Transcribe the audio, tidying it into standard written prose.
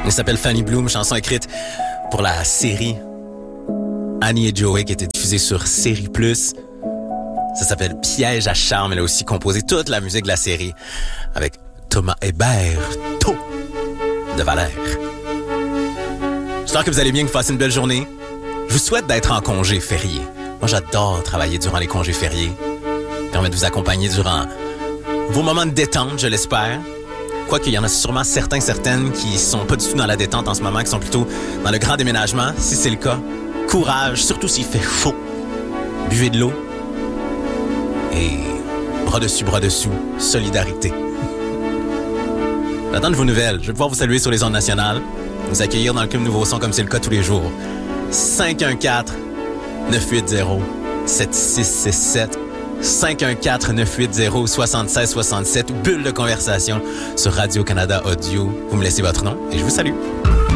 Elle s'appelle Fanny Bloom, chanson écrite pour la série Annie et Joey qui était diffusée sur Série Plus. Ça s'appelle Piège à charme. Elle a aussi composé toute la musique de la série avec Thomas Hébert, de Valère. J'espère que vous allez bien, que vous passez une belle journée. Je vous souhaite d'être en congé férié. Moi, j'adore travailler durant les congés fériés. Ça permet de vous accompagner durant vos moments de détente, je l'espère. Quoique, il y en a sûrement certaines qui sont pas du tout dans la détente en ce moment, qui sont plutôt dans le grand déménagement. Si c'est le cas, courage, surtout s'il fait chaud. Buvez de l'eau. Et bras dessous, solidarité. J'attends de vos nouvelles. Je vais pouvoir vous saluer sur les ondes nationales, vous accueillir dans le Club Nouveau Son comme c'est le cas tous les jours. 514-980-7667. 514-980-7667 ou bulle de conversation sur Radio-Canada Audio. Vous me laissez votre nom et je vous salue.